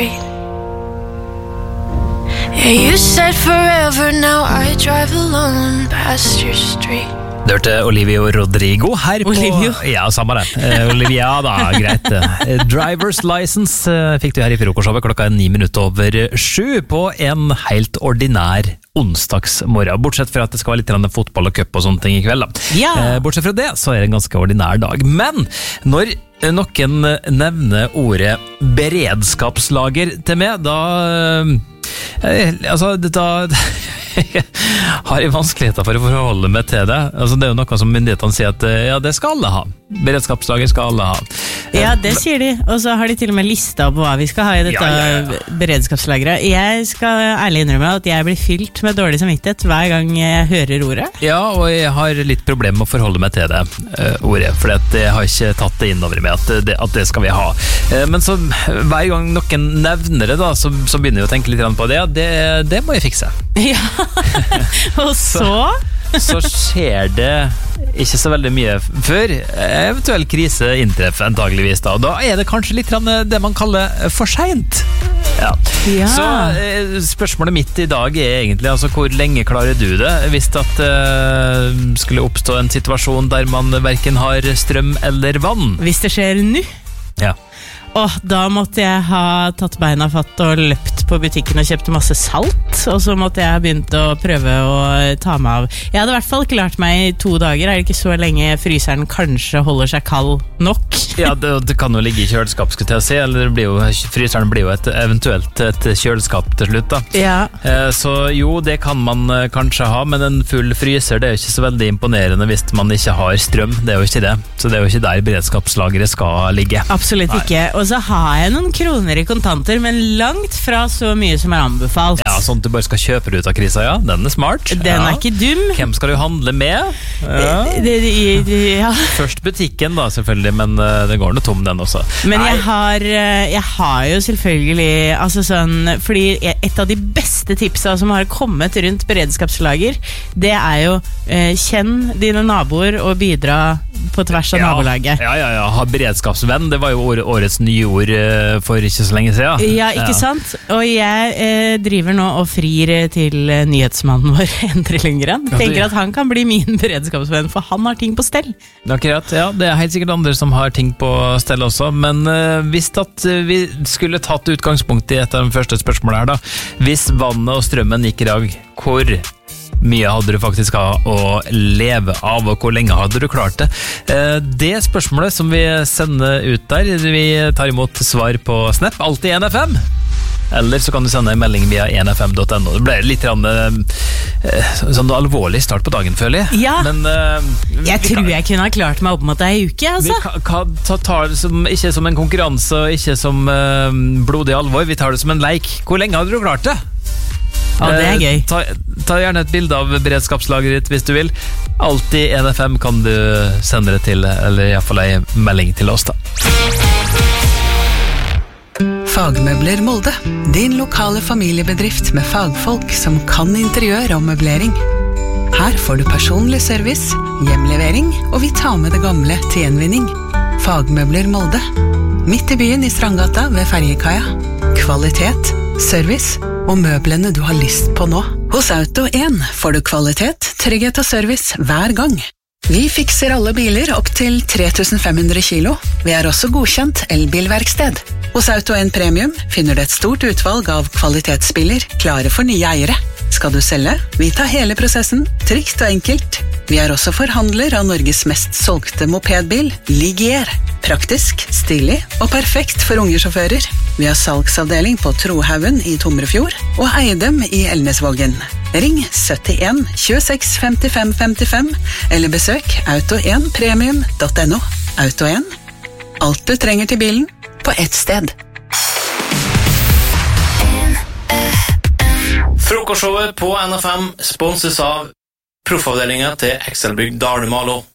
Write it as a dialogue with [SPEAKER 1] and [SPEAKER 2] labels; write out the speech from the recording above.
[SPEAKER 1] street. Yeah, you said forever, now I drive alone past your street.
[SPEAKER 2] Du hørte Olivia Rodrigo her på...
[SPEAKER 3] Olivia?
[SPEAKER 2] Ja, samme det. Olivia da, greit. Driver's License fikk du her i frokostshowet klokka 7:09 på en helt ordinær onsdagsmorgen. Bortsett fra at det skal være litt fotball og cup og sånne ting i kveld. Da.
[SPEAKER 3] Ja.
[SPEAKER 2] Bortsett fra det, så er det en ganske ordinær dag. Men når noen nevner ordet beredskapslager til meg, da har jeg vanskeligheter for å forholde meg til det. Altså, det er jo noe som myndighetene sier at ja, det skal alle ha. Beredskapslager skal alle ha.
[SPEAKER 3] Ja, det sier de. Og så har de til og med lista på hva vi skal ha i dette beredskapslageret. Jeg skal ærlig innrømme at jeg blir fylt med dårlig samvittighet hver gang jeg hører ordet. Ja,
[SPEAKER 2] og jeg har litt problemer med å forholde meg til det ordet, for jeg har ikke tatt det innover meg at det skal vi ha. Men så hver gang noen nevner det da, så begynner jeg å tenke litt på det. Det må jeg fikse. Ja,
[SPEAKER 3] og så
[SPEAKER 2] skjer det ikke så veldig mye før eventuell krise inntreffer antageligvis da. Da er det kanskje litt det man kaller for sent. Ja. Så spørsmålet mitt i dag er egentlig altså, hvor lenge klarer du det hvis at skulle oppstå en situasjon der man hverken har strøm eller vann?
[SPEAKER 3] Hvis det skjer nå?
[SPEAKER 2] Ja.
[SPEAKER 3] Da måtte jeg ha tatt beina fatt og løpt på butikken og kjøpt masse salt, og så måtte jeg ha begynt å prøve å ta meg av. Jeg hadde i hvert fall klart meg i 2 dager, er det ikke så lenge fryseren kanskje holder seg kald nok?
[SPEAKER 2] Ja, det kan jo ligge i kjøleskap, skulle jeg si, eller fryseren blir jo eventuelt et kjøleskap til slutt da.
[SPEAKER 3] Ja.
[SPEAKER 2] Så jo, det kan man kanskje ha, men en full fryser, det er jo ikke så veldig imponerende hvis man ikke har strøm, det er jo ikke det. Så det er jo ikke der beredskapslageret skal ligge.
[SPEAKER 3] Absolutt ikke. Og så har jeg noen kroner i kontanter, men langt fra så mye som er anbefalt.
[SPEAKER 2] Ja, sånn at du bare skal kjøpe det ut av krisa, ja. Den er smart.
[SPEAKER 3] Den er ikke dum.
[SPEAKER 2] Hvem skal du handle med?
[SPEAKER 3] Ja.
[SPEAKER 2] Først butikken da, selvfølgelig, men det går noe tom den også.
[SPEAKER 3] Men jeg har jo selvfølgelig, altså sånn, fordi et av de beste tipsa som har kommet rundt beredskapslager, det er jo kjenn dine naboer og bidra på tvers av nabolaget.
[SPEAKER 2] Ja, ha beredskapsvenn, det var jo årets nyord for ikke så lenge siden.
[SPEAKER 3] Ja, ikke sant? Og jeg driver nå og frir til nyhetsmannen vår, Endre Lundgren. Tenker at han kan bli min beredskapsvenn, for han har ting på stell.
[SPEAKER 2] Akkurat, ja, det er helt sikkert andre som har ting på stell også, men hvis at vi skulle tatt utgangspunkt i et av de første spørsmålene her da, hvis vannet og strømmen gikk i dag, hvor mye hadde du faktisk å leve av, og hvor lenge hadde du klart det? Det spørsmålet som vi sender ut der, vi tar imot svar på Snap, alltid 1FM. Eller så kan du sende en melding via 1fm.no. Det ble litt sånn alvorlig start på dagen, føler jeg.
[SPEAKER 3] Ja,
[SPEAKER 2] men,
[SPEAKER 3] jeg tror jeg kunne ha klart meg opp mot ei uke, altså.
[SPEAKER 2] Vi tar det ikke som en konkurranse, og ikke som blodig alvor, vi tar det som en leik. Hvor lenge hadde du klart det?
[SPEAKER 3] Ja, det er gøy.
[SPEAKER 2] Ta gjerne et bilde av beredskapslageret hvis du vil. Alltid 1FM kan du sende det til, eller i hvert fall en melding til oss da.
[SPEAKER 4] Fagmøbler Molde, din lokale familiebedrift med fagfolk som kan interiør og møblering. Her får du personlig service, hjemlevering, og vi tar med det gamle til gjenvinning. Fagmøbler Molde, midt i byen i Strandgata ved Ferjekaia. Kvalitet, service og møblene du har lyst på nå. Hos Auto 1 får du kvalitet, trygghet og service hver gang. Vi fikser alle biler opp til 3500 kilo. Vi er også godkjent elbilverksted. Hos Auto 1 Premium finner du et stort utvalg av kvalitetsbiler klare for nye eiere. Skal du selge? Vi tar hele prosessen, trygt og enkelt. Vi er også forhandler av Norges mest solgte mopedbil, Ligier. Praktisk, stilig og perfekt for unge sjåfører. Vi har salgsavdeling på Trohaugen i Tomrefjord og Eidem i Elnesvågen. Ring 71 26 55 55 eller besøk auto1premium.no. Auto 1. Alt du trenger til bilen på ett sted.
[SPEAKER 5] Frokostshowet på NFM sponses av proffavdelingen til Excelbygg Dalmalo.